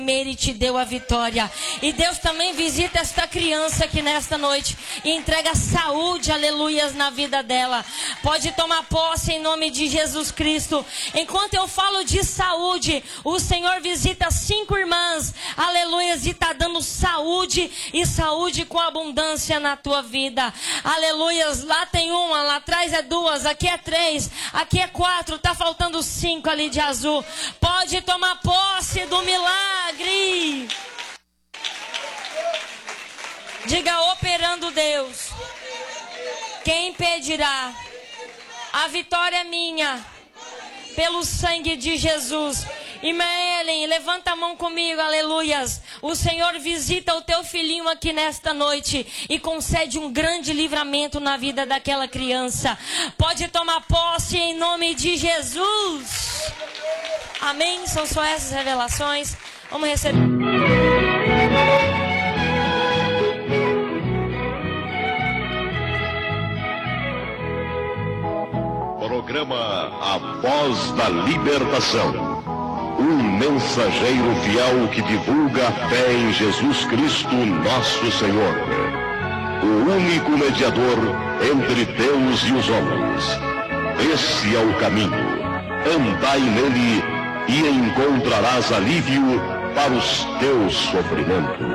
Ele te deu a vitória. E Deus também visita esta criança aqui nesta noite e entrega saúde, aleluias, na vida dela. Pode tomar posse em nome de Jesus Cristo. Enquanto eu falo de saúde, o Senhor visita 5 irmãs, aleluias, e está dando saúde, e saúde com abundância na tua vida, aleluias. Lá tem uma, lá atrás é 2, aqui é 3, aqui é 4, está faltando 5 ali de azul. Pode tomar posse do milagre. Diga: operando Deus. Quem impedirá? A vitória é minha, pelo sangue de Jesus. Irmã, levanta a mão comigo, aleluias. O Senhor visita o teu filhinho aqui nesta noite e concede um grande livramento na vida daquela criança. Pode tomar posse em nome de Jesus. Amém? São só essas revelações. Vamos receber. Programa A Voz da Libertação. Um mensageiro fiel que divulga a fé em Jesus Cristo, nosso Senhor. O único mediador entre Deus e os homens. Esse é o caminho. Andai nele e encontrarás alívio para os teus sofrimentos.